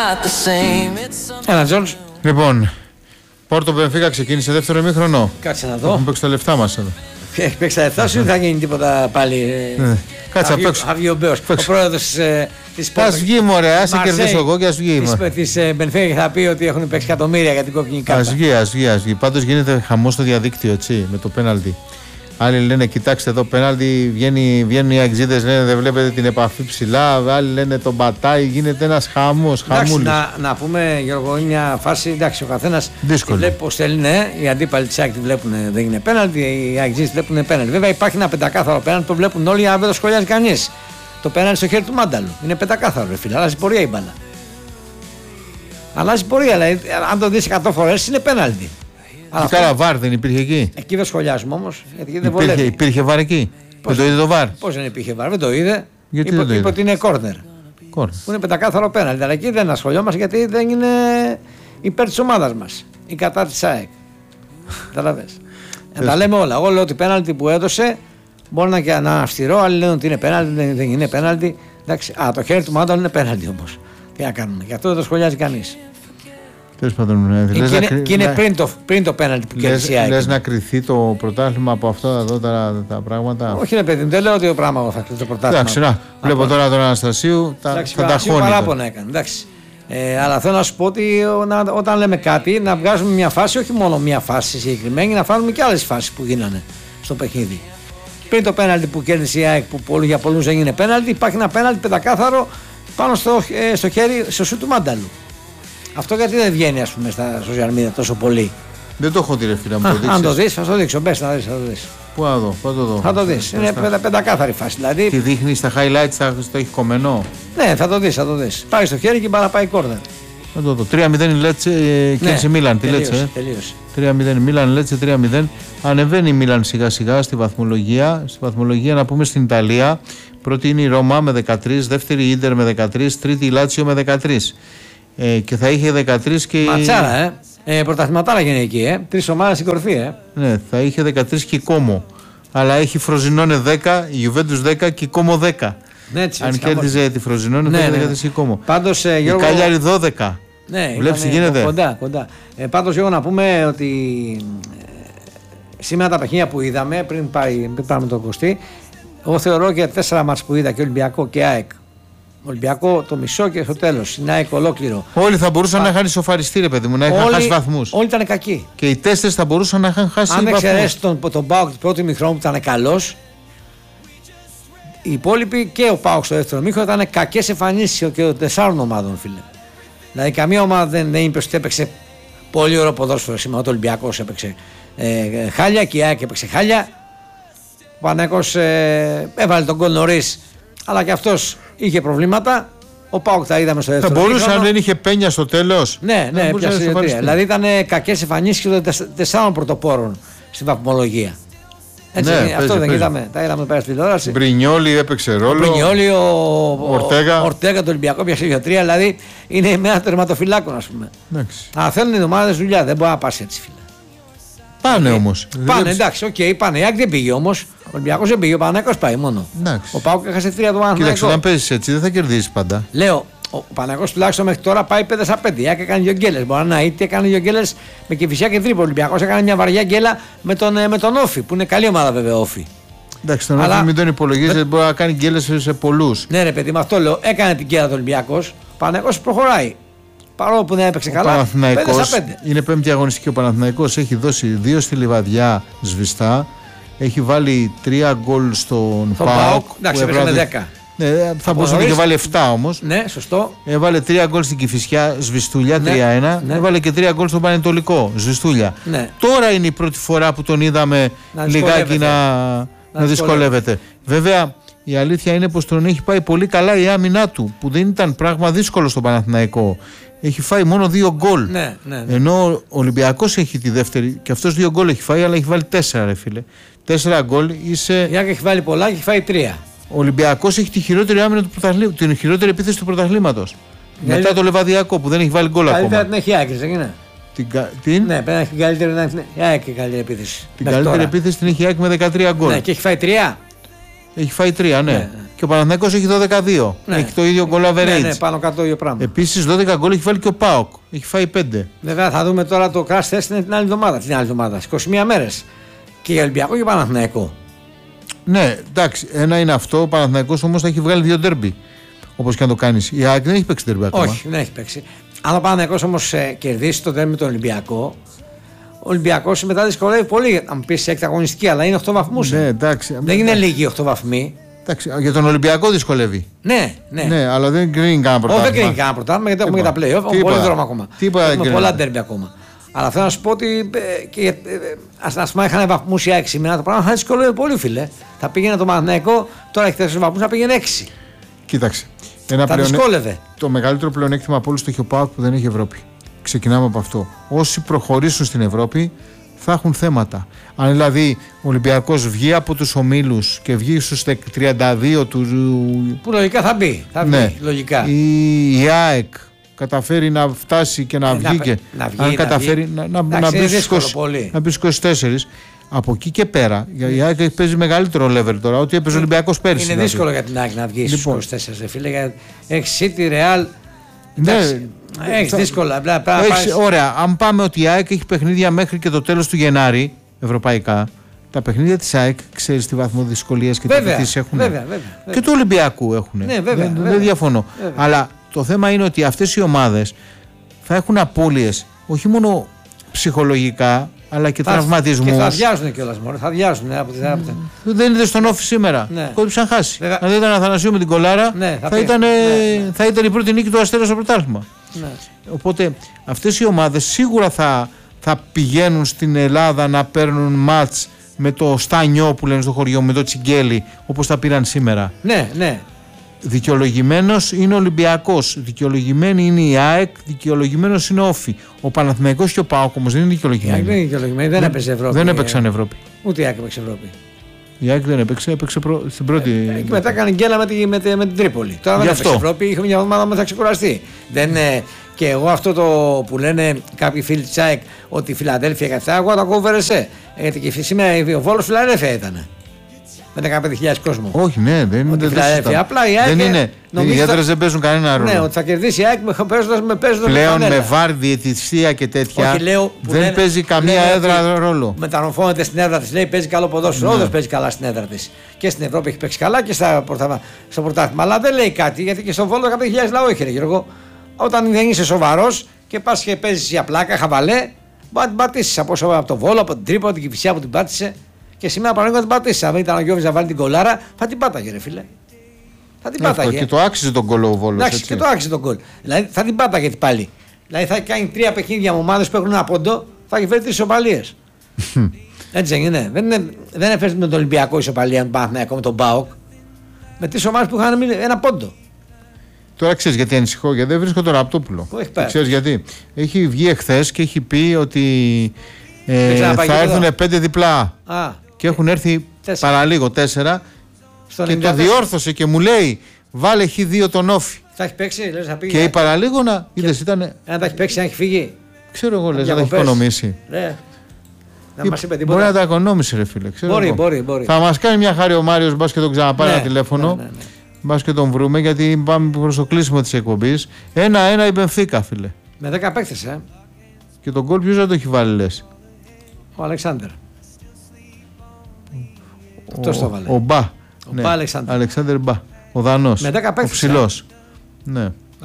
Ένα Τζόρτζ. Λοιπόν, Πόρτο Μπενφίκα ξεκίνησε δεύτερο ημίχρονο. Κάτσε να δω. Έχουμε παίξει τα λεφτά μας εδώ. Έχει παίξει τα λεφτά σου ή θα γίνει τίποτα πάλι? Κάτσε να παίξω. Ο πρόεδρος της Πόρτο. Ας βγει μωρέ, ας σε κερδίσω εγώ και ας βγει. Της Μπενφίκα θα πει ότι έχουν παίξει εκατομμύρια για την κόκκινη κάρτα. Ας βγει. Πάντως γίνεται χαμός στο διαδίκτυο έτσι με το πέναλτι. Άλλοι λένε κοιτάξτε εδώ πέναλτι, βγαίνουν οι αγγζίδες, λένε δεν βλέπετε την επαφή ψηλά. Άλλοι λένε τον πατάει, γίνεται ένας χαμός. Να πούμε, Γιώργο, είναι μια φάση, εντάξει, ο καθένας τη βλέπει πως θέλει, ναι, οι αντίπαλοι της ΑΕΚ τη βλέπουν δεν είναι πέναλτι, οι αγγζίδες βλέπουν πέναλτι. Βέβαια υπάρχει ένα πεντακάθαρο πέναλτι, το βλέπουν όλοι, αλλά δεν το σχολιάζει κανείς. Το πέναλτι στο χέρι του Μάνταλου. Είναι πεντακάθαρο, ρε φίλε, αλλάζει πορεία η μπάλα. Αλλάζει πορεία, δηλαδή, αν το δεις 100 φορές είναι πέναλτι. Και καλά, βάρ δεν υπήρχε εκεί. Εκεί δεν σχολιάζουμε όμως. Γιατί υπήρχε βάρ εκεί. Δεν το είδε το βάρ. Πώς δεν υπήρχε βάρ, δεν το είδε. Γιατί δεν το είδε? Είπε ότι είναι κόρνερ. Που είναι πεντακάθαρο πέναλτι. Αλλά εκεί δεν ασχολιόμαστε γιατί δεν είναι υπέρ της ομάδας μας. Ή κατά της ΑΕΚ. Καταλαβες. Τα λέμε όλα. Εγώ λέω ότι πέναλτι που έδωσε μπορεί να είναι αυστηρό. Άλλοι λένε ότι είναι πέναλτι, δεν είναι πέναλτι. Το χέρι του Μάνταλου είναι πέναλτι όμως. Τι να κάνουμε. Γι' αυτό δεν το σχολιάζει κανείς. Και είναι πριν το πέναλτι που κέρδισε η ΑΕΚ. Λες να κρυθεί το πρωτάθλημα από αυτά εδώ τα πράγματα? Όχι, ρε παιδί μου, δεν λέω ότι ο πράγμα θα κρυθεί το πρωτάθλημα. Εντάξει, βλέπω τώρα τον Αναστασίου, τα χώνει. Παράπονα έκανε. Εντάξει. Αλλά θέλω να σου πω ότι όταν λέμε κάτι, να βγάζουμε μια φάση, όχι μόνο μια φάση συγκεκριμένη, να φάνουμε και άλλες φάσεις που γίνανε στο παιχνίδι. Πριν το πέναλτι που κέρδισε η ΑΕΚ, που για πολλούς δεν είναι πέναλτι, υπάρχει ένα πέναλτι πεντακάθαρο πάνω στο χέρι, στο σου του Μάνταλου. Αυτό γιατί δεν βγαίνει, ας πούμε, στα social media τόσο πολύ? Δεν το έχω δει, ρε φίλε, να μου το δείξεις. Αν το δεις, θα το δείξω. Μπες να δεις, θα το δεις. Πού να δω, θα το δω. Θα το δεις. Είναι πεντακάθαρη φάση. Δηλαδή... Τι δείχνει στα highlights, το έχει κομμένο. Ναι, θα το δεις. Πάει στο χέρι και πάει να πάει κόρνερ. Θα το δω. 3-0 η Λέτσε και σε Μίλαν. Τι Λέτσε? 3-0 η Μίλαν, Λέτσε 3-0. Ανεβαίνει η Μίλαν σιγά σιγά στη βαθμολογία. Στη βαθμολογία, να πούμε, στην Ιταλία. Πρώτη είναι η Ρώμα με 13, δεύτερη η Ίντερ με 13, τρίτη η Λάτσιο με 13. Και θα είχε 13 και. Ματσάρα, πρωταθληματάρα γίνει εκεί, 3 ομάδες στην κορυφή, Ναι, θα είχε 13 και η Κόμο. Αλλά έχει Φροζινόνε 10, η Γιουβέντους 10 και η Κόμο 10. Ναι, έτσι, αν κέρδιζε τη Φροζινόνε, θα είχε 13 και η Κόμο. Πάντως, η Καλιάρη 12. Ναι, βλέπεις τι γίνεται. Κοντά. Πάντως, Γιώργο, να πούμε ότι σήμερα τα παιχνίδια που είδαμε πριν πάμε το Κωστή, εγώ θεωρώ και 4 μάτς που είδα και Ολυμπιακό και ΑΕΚ. Ολυμπιακό το μισό και στο τέλος. Είναι ΑΕΚ ολόκληρο. Όλοι θα μπορούσαν να είχαν ισοφαριστεί, ρε παιδί μου, να είχαν χάσει βαθμούς. Όλοι ήταν κακοί. Και οι 4 θα μπορούσαν να είχαν χάσει βαθμούς. Αν εξαιρέσει τον ΠΑΟΚ του πρώτου ημιχρόνου που ήταν καλός, οι υπόλοιποι και ο ΠΑΟΚ στο δεύτερο ημίχρονο ήταν κακές εμφανίσεις και των 4 ομάδων, φίλε. Δηλαδή, καμία ομάδα δεν είπε ότι έπαιξε πολύ ωραίο ποδόσφαιρο σήμερα. Ο Ολυμπιακός έπαιξε χάλια και η ΑΕΚ έπαιξε χάλια. Ο Παναθηναϊκός έβαλε τον γκολ νωρίς, αλλά και αυτός είχε προβλήματα. Ο ΠΑΟΚ τα είδαμε στο δεύτερο. Θα μπορούσε αν δεν είχε πένια στο τέλος. Ναι, πιάσε. Δηλαδή ήταν κακές εμφανίσεις και των 4 πρωτοπόρων στην βαθμολογία. Έτσι, ναι, αυτό δεν είδαμε. Τα είδαμε πέρα στην τηλεόραση. Μπρινιόλι έπαιξε ρόλο. Μπρινιόλι, Ορτέγα το Ολυμπιακό πιάσε 2-3. Δηλαδή είναι με ένα τερματοφυλάκο, ας πούμε. Αλλά θέλουν οι ομάδες δουλειά. Δεν μπορεί να πας έτσι, φίλε. Πάνε όμως. Πάνε, εντάξει, πάνε. Η ΑΕΚ δεν πήγε όμως. Ο Ολυμπιακός δεν πήγε. Ο Παναθηναϊκός πάει μόνο. Εντάξει. Ο ΠΑΟΚ έχασε 3 του Παναθηναϊκού. Κοίταξε, όταν παίζεις έτσι δεν θα κερδίσεις πάντα. Λέω, ο Παναθηναϊκός τουλάχιστον μέχρι τώρα πάει 5-5. Η ΑΕΚ έκανε 2 γκέλες. Μπορεί να είτε έκανε 2 γκέλες με Κηφισιά και Τρίπολη. Ο Ολυμπιακός έκανε μια βαριά γκέλα με τον Όφη, που είναι καλή ομάδα βέβαια Όφη. Εντάξει, τον Όφη μην τον υπολογίζει, μπορεί να κάνει γκέλες σε πολλούς. Ναι, ρε παιδί, με αυτό λέω. Έκανε την γκέλα του Ολυμπιακός. Ο Παναθηναϊκός προχωράει. Παρόλο που δεν έπαιξε καλά. 5-5. Είναι πέμπτη αγωνιστική. Ο Παναθηναϊκός έχει δώσει 2 στη Λιβαδιά σβηστά. Έχει βάλει 3 γκολ στον ΠΑΟΚ. Εντάξει, έπαιξε 10. Ναι, θα μπορούσε να είχε βάλει 7 όμως. Ναι, σωστό. Έβαλε 3 γκολ στην Κηφισιά, σβηστούλια, 3-1. Ναι. Έβαλε και 3 γκολ στον Πανετολικό, σβηστούλια. Ναι. Τώρα είναι η πρώτη φορά που τον είδαμε λιγάκι να δυσκολεύεται. Βέβαια, η αλήθεια είναι πως τον έχει πάει πολύ καλά η άμυνά του, που δεν ήταν πράγμα δύσκολο στον Παναθηναϊκό. Έχει φάει μόνο 2 γκολ. Ναι. Ενώ ο Ολυμπιακός έχει τη δεύτερη και αυτός 2 γκολ έχει φάει, αλλά έχει βάλει 4, ρε φίλε. 4 γκολ είσαι. Η ΑΕΚ έχει βάλει πολλά και έχει φάει 3. Ο Ολυμπιακός έχει τη χειρότερη άμυνα του πρωταθλήματος, την χειρότερη επίθεση του πρωταθλήματος. Μετά το Λεβαδιακό που δεν έχει βάλει γκολ ακόμα. Καλύτερα την έχει η ΑΕΚ, δεν είναι. Την? Ναι, πρέπει να έχει την καλύτερη, η ΑΕΚ η καλύτερη επίθεση. Την καλύτερη επίθεση την έχει η ΑΕΚ με 13 γκολ. Ναι, και έχει φάει 3. Έχει φάει 3, ναι. Και ο Παναθηναϊκός έχει 12-2. Ναι. Έχει το ίδιο goal average. Ναι, πάνω κάτω το ίδιο πράγμα. Επίσης 12 γκολ έχει βάλει και ο ΠΑΟΚ. Έχει φάει 5. Βέβαια θα δούμε τώρα το crash test την άλλη εβδομάδα. Την άλλη εβδομάδα. 21 μέρες. Και για Ολυμπιακό και Παναθηναϊκό. Ναι, εντάξει. Ένα είναι αυτό. Ο Παναθηναϊκός όμως θα έχει βγάλει 2 ντέρμπι. Όπως και αν το κάνεις. Η ΑΕΚ δεν έχει παίξει ντέρμπι ακόμα. Όχι, δεν έχει παίξει. Αν ο Παναθηναϊκός όμως κερδίσει το ντέρμπι με τον Ολυμπιακό, ο Ολυμπιακός μετά δυσκολεύει πολύ. Αν πει σε εκταγωνιστική, αλλά είναι 8 βαθμούς. Ναι, εντάξει. Δεν είναι λίγοι 8 βαθμοί. Εντάξει, για τον Ολυμπιακό δυσκολεύει. Ναι, αλλά δεν κρίνει κανένα πρωτάθλημα. Δεν κρίνει κανένα πρωτάθλημα γιατί έχουμε και τα play-off. Έχουμε πολύ δρόμο ακόμα. Έχουμε πολλά ντέρμπι ακόμα. Αλλά θέλω να σου πω ότι ας πούμε είχαν βαθμούς οι 6 μήνα, το πράγμα θα δυσκολεύει πολύ, φίλε. Θα πήγαινε το Παναθηναϊκό, τώρα έχει 4 βαθμούς, θα πήγαινε 6. Κοίταξε. Θα δυσκόλευε. Το μεγαλύτερο πλεονέκτημα από όλους το έχει ο ΠΑΟΚ που δεν έχει Ευρώπη. Ξεκινάμε από αυτό. Όσοι προχωρήσουν στην Ευρώπη θα έχουν θέματα. Αν δηλαδή ο Ολυμπιακός βγει από τους ομίλους και βγει στους 32 του. Που λογικά θα μπει. Ναι. Λογικά. Η ΑΕΚ καταφέρει να φτάσει και να βγει και αν καταφέρει να μπει στους 24. Από εκεί και πέρα, η ΑΕΚ παίζει μεγαλύτερο level τώρα, ό,τι έπαιζε ο Ολυμπιακός πέρσι. Είναι δύσκολο για την ΑΕΚ να βγει στους 24, φίλε. Έχει City, Real. Ναι, έχει δύσκολα. Ωραία, αν πάμε ότι η ΑΕΚ έχει παιχνίδια μέχρι και το τέλος του Γενάρη, ευρωπαϊκά, τα παιχνίδια της ΑΕΚ, ξέρεις τι βαθμό δυσκολίας και τι απαιτήσεις έχουν. Βέβαια. Και του Ολυμπιακού έχουν. Ναι, βέβαια. Δεν διαφωνώ. Βέβαια. Αλλά το θέμα είναι ότι αυτές οι ομάδες θα έχουν απώλειες, όχι μόνο ψυχολογικά, αλλά και τραυματισμούς. Και θα αδειάζουν κιόλας μόνο. Θα αδειάζουν. Δεν είδε στον όφη σήμερα. Ναι. Κόντυψαν χάσει. Αν δεν ήταν Αθανασίου με την κολάρα, θα ήταν η πρώτη νίκη του Αστέρα στο πρωτάθλημα. Ναι. Οπότε αυτές οι ομάδες σίγουρα θα πηγαίνουν στην Ελλάδα να παίρνουν μάτς με το Στάνιο που λένε στο χωριό, με το Τσιγκέλι, όπως τα πήραν σήμερα. Ναι. Δικαιολογημένος είναι ο Ολυμπιακός, δικαιολογημένη είναι η ΑΕΚ, δικαιολογημένος είναι ο Όφη. Ο Παναθηναϊκός και ο ΠΑΟΚ όμως δεν είναι δικαιολογημένοι. Δεν είναι δικαιολογημένοι, δεν έπαιζε Ευρώπη. Δεν έπαιξαν Ευρώπη. Ούτε η ΑΕΚ έπαιξε Ευρώπη. Η ΑΕΚ δεν έπαιξε στην πρώτη. Και μετά έκανε γκέλα με την Τρίπολη. Τώρα δεν έπαιξε Ευρώπη, είχε μια εβδομάδα που θα ξεκουραστεί. Και εγώ αυτό το που λένε κάποιοι φίλοι της ΑΕΚ ότι η Φιλαδέλφια και αυτά, εγώ το ακούω βερεσέ. Γιατί και σήμερα ο Βόλος Φιλαδέλφια ήταν. Με 15.000 κόσμο. Όχι, ναι, δεν είναι. Απλά η ΑΕΚ. Οι έδρες δεν παίζουν κανένα ρόλο. Ναι, ότι θα κερδίσει η ΑΕΚ παίζοντας με πλέον με βάρ, διαιτησία και τέτοια. Δεν παίζει καμία έδρα ρόλο. Μεταμορφώνεται στην έδρα της, λέει παίζει καλό ποδόσφαιρο. Όντως παίζει καλά στην έδρα της. Και στην Ευρώπη έχει παίξει καλά και στο πρωτάθλημα. Αλλά δεν λέει κάτι γιατί και στον Βόλο 15.000 λαό έχει, Γιώργο. Όταν δεν είσαι σοβαρός και πας και παίζεις για πλάκα, χαβαλέ, μπορεί να την πατήσεις από το Βόλο, από την Τρίπολη, από την Κηφισιά που την πάτησε. Και σήμερα παραδείγμα την πατήσει. Αν ήταν ο Γιώβης να βάλει την κολάρα, θα την πάταγε, ρε φίλε. Θα την πάταγε. Και το άξιζε τον κολ ο Βόλος. Εντάξει, και το άξιζε τον κολ. Δηλαδή θα την πάταγε πάλι. Δηλαδή θα κάνει 3 παιχνίδια με ομάδες που έχουν ένα πόντο, θα έχει φέρει 3 ισοπαλίες. Έτσι δεν είναι. Δεν έφερε με τον Ολυμπιακό ισοπαλία, τον Παναθηναϊκό, με τον ΠΑΟΚ. Με 3 ομάδες που είχαν ένα πόντο. Τώρα ξέρεις γιατί ανησυχώ, γιατί δεν βρίσκω τον Ραπτόπουλο. Ξέρεις γιατί. Έχει βγει εχθές και έχει πει ότι. Θα έρθουν 5 διπλά. Και έχουν έρθει παραλίγο 4. Και το διόρθωσε και μου λέει βάλε Χ2 τον Όφη. Θα έχει παίξει, λες, θα πήγε. Και η παραλίγο να είδες ήταν. Αν τα έχει παίξει, αν έχει φύγει. Ξέρω εγώ, λες, να τα έχει οικονομήσει. Δεν μας είπε τίποτα. Μπορεί να τα οικονόμησε, ρε φίλε. Μπορεί. Θα μας κάνει μια χάρη ο Μάριος, μπας και τον ξαναπάρει ένα τηλέφωνο. Μπας και τον βρούμε, γιατί πάμε προς το κλείσιμο της εκπομπής. 1-1 η Μπενφίκα, φίλε. Με 10 παίκτες, Και τον γκολ ποιος δεν το έχει βάλει, λες. Ο Αλεξάνδερ. Αυτός το βάλε. Ο Μπα. Ο Μπα Αλεξάνδερ. Αλεξάνδερ Μπα. Ο Δανός. Με 10 παίκτες. Ο ψηλός. Ναι.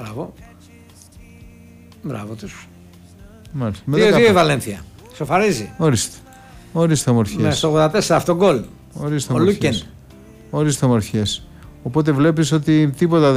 Μπράβο τους. 2-2 η Βαλένθια. Σοφαρίζει. Ορίστε ομορφιές. Με στο 84 αυτό γκολ. Ορίστε ομορφιές. Οπότε βλέπεις ότι τίποτα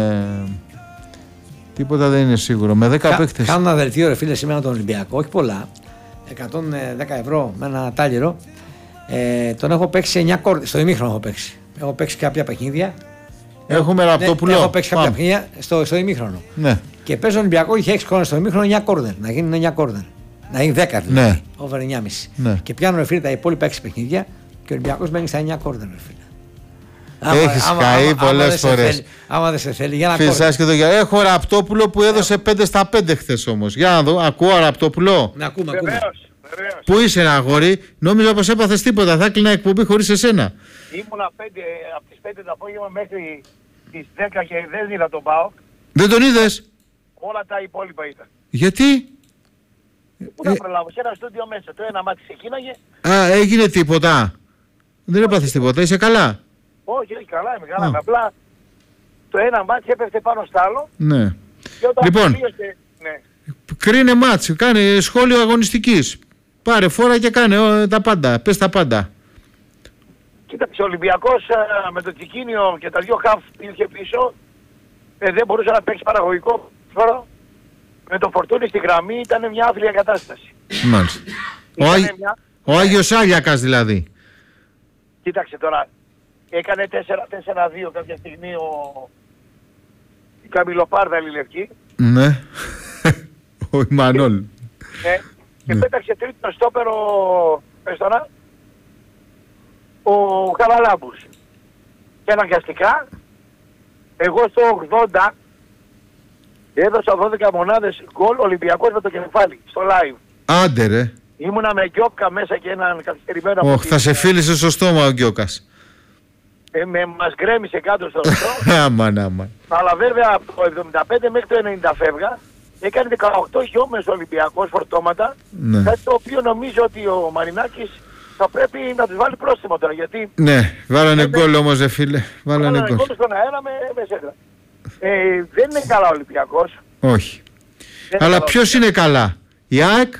δεν είναι σίγουρο. Με 10 παίκτες. Κάνω ένα δελτίο, ρε φίλε, σήμερα τον Ολυμπιακό. Όχι πολλά. 110 ευρώ με ένα τάλιρο. Τον έχω παίξει 9 κόρνερ. Στο ημίχρονο έχω παίξει. Έχω παίξει κάποια παιχνίδια. Έχουμε Ραπτόπουλο. Έχω παίξει κάποια παιχνίδια στο ημίχρονο. Ναι. Και παίζω Ολυμπιακό, είχε 6 κόρνερ στο ημίχρονο, 9 κόρνερ. Να γίνουν 9 κόρνερ. Να γίνει 10 δηλαδή. Ναι. Over 9,5. Ναι. Και πιάνω, ρε φίλε, τα υπόλοιπα 6 παιχνίδια και ο Ολυμπιακός μένει στα 9 κόρνερ, ρε φίλε. Έχεις καεί πολλές φορές. Άμα δεν σε θέλει, για να φυσάς και το για. Έχω Ραπτόπουλο που έδωσε 5 στα 5 χθες όμως. Για να δω, ακούω Ραπτόπουλο. Να ακούμε. Πού είσαι, ένα αγόρι? Νόμιζα πως έπαθες τίποτα. Θα κλείνα εκπομπή χωρίς εσένα. Ήμουνα από τις 5 το απόγευμα μέχρι τις 10 και δεν είδα τον ΠΑΟΚ. Δεν τον είδες? Όλα τα υπόλοιπα ήταν. Γιατί? Πού να προλάβω, σε ένα στούντιο μέσα. Το ένα μάτι ξεκίναγε. Έγινε τίποτα? Δεν έπαθες τίποτα, είσαι καλά? Όχι, καλά είμαι, καλά. Απλά το ένα μάτι έπεφτε πάνω στο άλλο. Ναι. Και όταν λοιπόν, ναι. κρίνε μάτς, κάνε σχόλιο αγωνιστικής. Πάρε φόρα και κάνε τα πάντα, πες τα πάντα. Κοίταξε, ο Ολυμπιακός με το Τσικίνιο και τα δύο χαφ είχε πίσω, δεν μπορούσε να παίξει παραγωγικό φόρο. Με το Φορτούνι στη γραμμή ήταν μια άθλια κατάσταση. Μάλιστα. Ο Άγιος Άλιακας δηλαδή. Κοίταξε τώρα, έκανε 4-4-2 κάποια στιγμή η Καμιλοπάρδαλη Λευκή. Ναι, ο Ιμανόλ. Ναι, και πέταξε τρίτο στόπερο, πες τώρα, ο Χαβαλάμπους. Και αναγκαστικά, εγώ στο 80 έδωσα 12 μονάδες γκολ Ολυμπιακός με το κεφάλι, στο live. Άντε ρε. Ήμουνα με Γκιόπκα μέσα και έναν καθυστερημένο... θα σε φίλησε στο στόμα ο Γκιόκας. Μας γκρέμισε κάτω στο ρωστό. Αμάν. Αλλά βέβαια από το 75 μέχρι το 90 φεύγα. Έκανε 18 χιόμες Ολυμπιακός φορτώματα. Ναι. Κάτι το οποίο νομίζω ότι ο Μαρινάκης θα πρέπει να τους βάλει πρόστιμο τώρα. Γιατί... Ναι, βάλανε γκολ όμως δε φίλε. Βάλανε γκολ στον αέρα με σέντρα. Δεν είναι καλά ο Ολυμπιακός. Όχι. Αλλά ποιος είναι καλά? Η ΑΕΚ?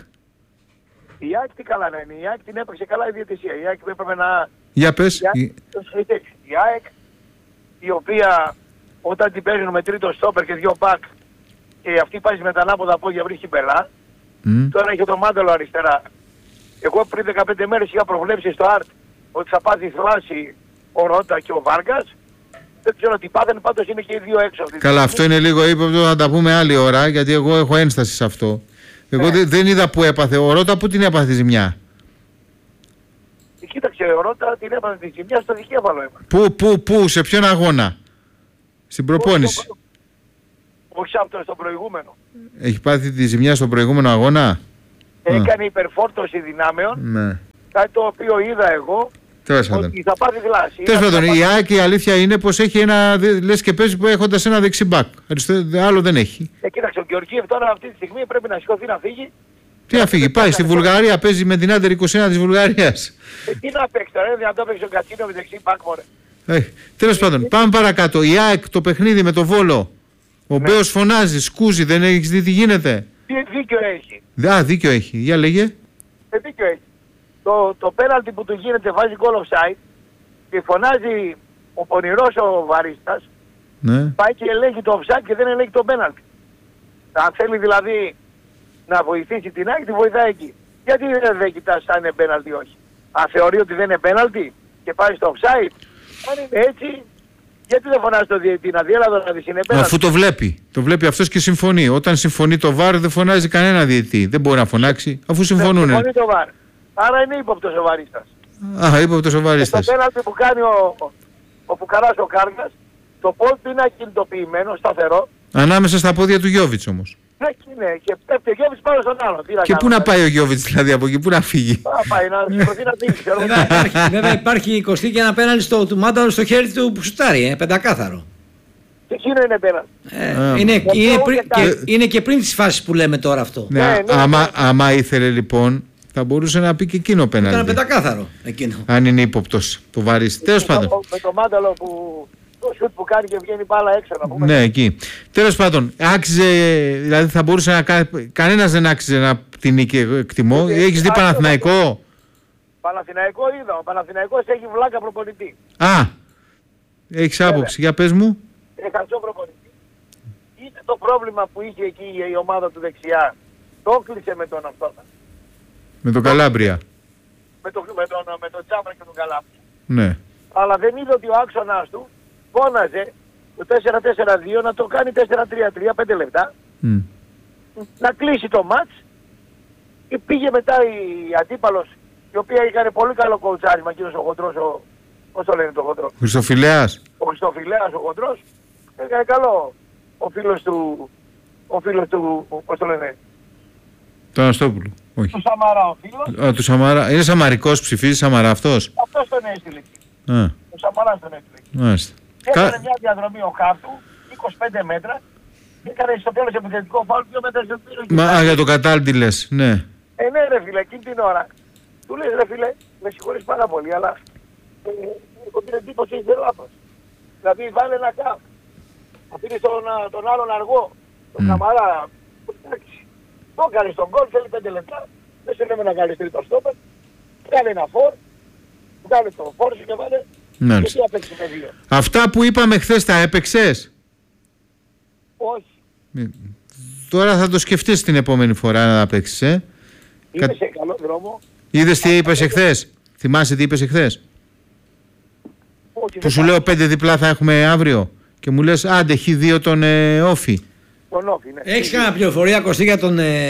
Η ΑΕΚ τι καλά να είναι? Η ΑΕΚ την έπαιξε καλά η διαιτησία. Η ΑΕΚ έπρεπε να... Για πες. Η ΑΕΚ η οποία όταν την παίζουν με τρίτο στόπερ και δύο μπακ και αυτή πάει με τα ανάποδα πόδια βρίσκει πελά. Τώρα είχε το Μάνταλο αριστερά. Εγώ πριν 15 μέρες είχα προβλέψει στο ΑΡΤ ότι θα πάθει θλάση ο Ρότα και ο Βάργκας. Δεν ξέρω τι πάθανε, πάντως είναι και οι δύο έξω. Καλά, αυτό είναι λίγο ύποπτο, θα τα πούμε άλλη ώρα, γιατί εγώ έχω ένσταση σε αυτό. Εγώ δεν είδα που έπαθε. Ο Ρότα πού την έπαθε τη ζημιά? Κοίταξε, ο Ρότα την έπαθε τη ζημιά στο δικέφαλο έπαθε. Πού, σε ποιον αγώνα? Στην προπόνηση? Όχι αυτό, στο προηγούμενο. Έχει πάθει τη ζημιά στο προηγούμενο αγώνα? Έκανε υπερφόρτωση δυνάμεων. Ναι. Κάτι το οποίο είδα εγώ. Ότι θα πάθει θλάση. Τέλος πάντων, η ΑΕΚ η αλήθεια είναι πως έχει ένα, λες και παίζει που έχοντας ένα δεξιμπάκ. Άλλο δεν έχει. Κοίταξε, ο Γεωργίευ τώρα αυτή τη στιγμή πρέπει να σηκωθεί να φύγει. Τι να φύγει, πάει στη Βουλγαρία, παίζει με την Άντερ 21 της Βουλγαρίας. Τι να παίξει τώρα, δεν το παίξει ο Κατσίνο με δεξιμπάκ, μωρέ. Τέλος πάντων, πάμε παρακάτω. Η ΑΕΚ το παιχνίδι με το Βόλο. Ο Μπέος φωνάζει, σκούζει, δεν έχεις δει τι γίνεται? Δίκιο έχει. Δίκιο έχει. Για λέγε. Δίκιο έχει. Το πέναλτι που του γίνεται βάζει goal offside και φωνάζει ο πονηρός ο βαρίστας, πάει και ελέγχει το offside και δεν ελέγχει το πέναλτι. Αν θέλει δηλαδή να βοηθήσει την ΑΕΚ, τη βοηθάει εκεί. Γιατί δεν κοιτάς αν είναι πέναλτι ή όχι? Αν θεωρεί ότι δεν είναι πέναλτι και πάει στο offside, αν είναι έτσι, γιατί δεν φωνάζει το διαιτητή να δει, έλα να δεις είναι πέναλτι? Αφού το βλέπει. Το βλέπει αυτός και συμφωνεί. Όταν συμφωνεί το VAR δεν φωνάζει κανένα διαιτητή. Δεν μπορεί να φωνάξει αφού συμφωνούν. Συμφωνεί το VAR. Άρα είναι ύποπτος ο βαρίστας. Ύποπτος ο βαρίστας. Στο πέναλτι που κάνει ο Φουκαράς ο Κάργας, το πόδι του είναι ακινητοποιημένο, σταθερό. Ανάμεσα στα πόδια του Γιώβιτς όμως. Ναι, και πέφτει ο Γιώβιτς πάνω στον άλλο. Και πού να πάει ο Γιώβιτς δηλαδή από εκεί, πού να φύγει? Πάει να σηκωθεί να φύγει. Βέβαια υπάρχει κοστί και ένα πέναλτι του Μάνταλο στο χέρι του που σουτάρει, πεντακάθαρο. Και εκείνο είναι πέναλτι. Είναι και πριν τις φάσεις που λέμε τώρα αυτό. Άμα ήθελε λοιπόν θα μπορούσε να πει και εκείνο πέναλτι. Ήταν πεντακάθαρο εκείνο. Αν είναι ύποπτος το βαρίστη. Τέλος πάντων. Με το Μάνταλο που το σουτ που κάνει και βγαίνει μπάλα έξω να πούμε. Ναι, εκεί. Τέλος πάντων, άξιζε, δηλαδή θα μπορούσε να κάνει, κανένας δεν άξιζε να την νίκη, εκτιμώ. Έχεις δει Παναθηναϊκό? Παναθηναϊκό είδα. Ο Παναθηναϊκός έχει βλάκα προπονητή. Έχεις άποψη, για πες μου. Χαζό προπονητή. Είτε το πρόβλημα που είχε εκεί η ομάδα του δεξιά, το κλείσε με τον αυτό. Με τον Καλάμπρια. Με τον Τσάμπρα και τον Καλάμπρια. Ναι. Αλλά δεν είδε ότι ο άξονας του φώναζε το 4-4-2 να το κάνει 4-3-3, 5 λεπτά. Να κλείσει το μάτς και πήγε μετά η αντίπαλος, η οποία έκανε πολύ καλό κοουτσάρισμα, εκείνος ο χοντρός, πώς το λένε το χοντρό? Χριστοφιλέας. Ο Χριστοφιλέας ο χοντρός, έκανε καλό ο φίλος του, πώς το λένε? Τον Αναστόπουλο. Όχι. Του Σαμαρά ο φίλος. Του Σαμαρά. Είναι Σαμαρικός, ψηφίζει Σαμαρά αυτός. Αυτός τον έστειλε εκεί. Ο Σαμαράς τον έστειλε εκεί. Μάλιστα. Έκανε μια διαδρομή ο Χάρτου, 25 μέτρα. Έκανε στο τέλος επιθετικό φάουλ, 2 μέτρα στο πύρο. Για το Κατάλ τι λες, ναι. Ναι ρε φίλε, εκείνη την ώρα. Του λες ρε φίλε, με συγχωρείς πάρα πολύ, αλλά έχω την εντύπωση είσαι λάθος. Δηλαδή βάλε ένα κάπ. Αφήνεις τον άλλον αργό, τον Καμαρά. Εντάξει, το έκανες τον γκολ, θέλει 5 λεπτά. Δεν σε λέμε να κάνεις τρίτο στόπερ. Κάνε ένα φόρ, βγάλε το φόρ σου και βάλε. Και τι απέξεις με 2. Αυτά που είπαμε χθες τα έπαιξες? Όχι. Τώρα θα το σκεφτείς την επόμενη φορά να τα παίξεις, Είμαι σε καλό δρόμο. Είδες τι είπες εχθές? Θυμάσαι τι είπες εχθές? Όχι, που σου λέω 5 διπλά θα έχουμε αύριο και μου λες άντε Χ2 τον Όφη. Τον Όφη, ναι. Έχεις κανένα πληροφορία Κωστή για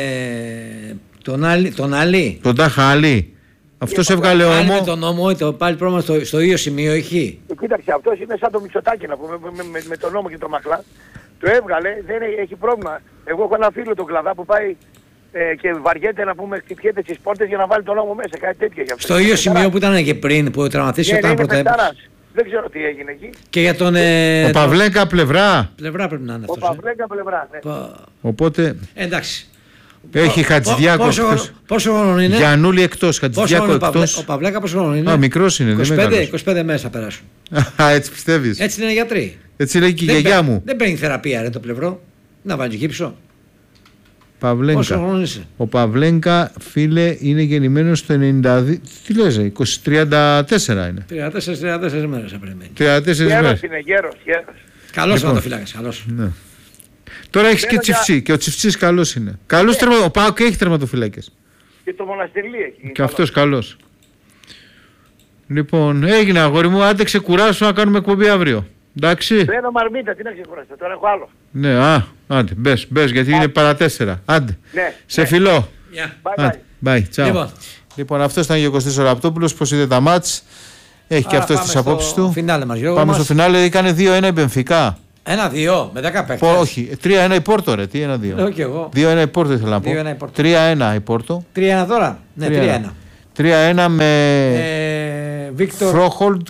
τον Άλλη? Τον Τάχα Άλλη. Αυτός έβγαλε όμο. Με τον νόμο, πάλι πρόβλημα στο ίδιο σημείο έχει. Κοίταξε, αυτός είναι σαν το Μητσοτάκη να πούμε, με τον νόμο και τον Μαχλά. Το έβγαλε, δεν έχει πρόβλημα. Εγώ έχω ένα φίλο τον Κλαδά που πάει και βαριέται να πούμε χτυπιέται στις πόρτες για να βάλει τον νόμο μέσα, κάτι τέτοιο. Στο ίδιο σημείο που ήταν και πριν, που τραυματίστηκε όταν πρωτεύουσε. Δεν ξέρω τι έγινε εκεί. Και για τον. Ο Παυλέκα πλευρά. Πλευρά πρέπει να είναι αυτός. Ο Παυλέκα πλευρά, ναι. Οπότε. Εντάξει. Έχει Χατζηδιάκο. Πόσο χρόνο είναι? Γιαννούλη εκτός. Χατζηδιάκο εκτός. Ο Παυλέκα πόσο χρόνο είναι? Μικρός είναι. 25 μέρες θα περάσουν. Έτσι πιστεύεις? Έτσι είναι γιατροί. Έτσι λέει και η γιαγιά μου. Δεν παίρνει θεραπεία ρε το πλευρό. Να βάλει γύψο. Παυλέγκα. Πόσο χρόνο είσαι? Ο Παυλέγκα, φίλε, είναι γεννημένος το 92. Τι λες, 34 είναι. 34 μέρες θα περιμένει. 34 μέρες. Γέρος είναι, γέρος. Καλός είναι το φυλάκας, καλός. Ναι. Τώρα έχεις και Τσιφτσί και ο Τσιφτσής καλός είναι. Καλός ο ΠΑΟΚ έχει τερματοφυλάκες. Και το Μοναστηρί έχει. Και αυτός καλός. Λοιπόν, έγινε αγόρι μου, άντε ξεκουράσου να κάνουμε εκπομπή αύριο. Εντάξει. Μπαίνω μαρμίτα, τι να ξεκουράσετε, τώρα έχω άλλο. Ναι, άντε, μπες, γιατί είναι παρά 4. Άντε. Ναι, σε φιλώ. Bye. Ciao. Λοιπόν, αυτός ήταν ο Κωστής ο Ραπτόπουλος, πως είδε τα μάτς. Έχει και αυτός τις απόψεις του. Πάμε στο φινάλε, έκανε 2-1 η Μπενφικά. 1-2 με 10 παίκτες. Όχι, 3-1 η Πόρτο ρε, τι 1-2. Λέω και εγώ. 2-1 η Πόρτο ήθελα να πω. 3-1 η Πόρτο. 3-1 τώρα. Ναι, 3-1. 3-1 με Φρόχολτ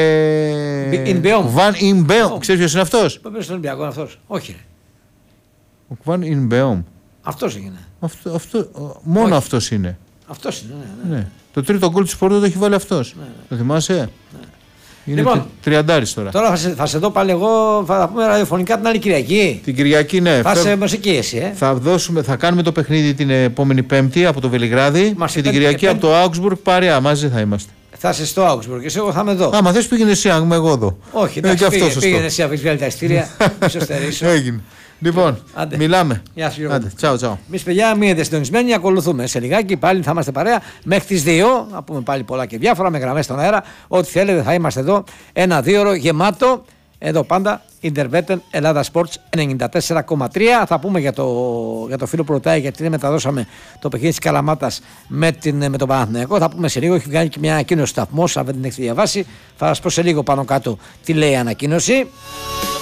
και Βαν Ινμπέομ. Ξέρεις ποιος είναι αυτός? Πες στον Ολυμπιακό είναι αυτός. Όχι ρε. Ο Βαν Ινμπέομ. Αυτός έγινε. Μόνο αυτός είναι. Αυτός είναι, ναι. Το τρίτο γκολ της Πόρτο το έχει βάλει αυτός. Το θυμάσαι? Είναι λοιπόν, 30 τώρα. Τώρα θα σε δω πάλι εγώ, θα πούμε ραδιοφωνικά την άλλη Κυριακή. Την Κυριακή, ναι. Θα σε μας εκεί εσύ, θα κάνουμε το παιχνίδι την επόμενη Πέμπτη από το Βελιγράδι και την Κυριακή από το Augsburg παρέα. Μαζί θα είμαστε. Θα είσαι στο Augsburg και εγώ θα είμαι εδώ. Άμα θες πήγαινε εσύ, αν είμαι εγώ εδώ. Όχι, εντάξει, πήγαινε εσύ, αφήσεις βγάλει τα ειστήρια. Σε στερήσω. Έγινε. Λοιπόν, μιλάμε. Γεια σου, Γιώργο. Τσάου. Εμείς παιδιά μείνετε συντονισμένοι, ακολουθούμε σε λιγάκι. Πάλι θα είμαστε παρέα μέχρι τις 2. Να πούμε πάλι πολλά και διάφορα με γραμμές στον αέρα. Ό,τι θέλετε θα είμαστε εδώ. 1-2 ώρο γεμάτο. Εδώ πάντα Interveten Ελλάδα Sports 94,3. Θα πούμε για το φίλο που ρωτάει γιατί δεν μεταδώσαμε το παιχνίδι της Καλαμάτας με τον Παναθηναϊκό. Θα πούμε σε λίγο. Έχει βγάλει και μια ανακοίνωση σταθμός. Αν δεν την έχετε διαβάσει, θα σας πω σε λίγο πάνω κάτω τι λέει η ανακοίνωση.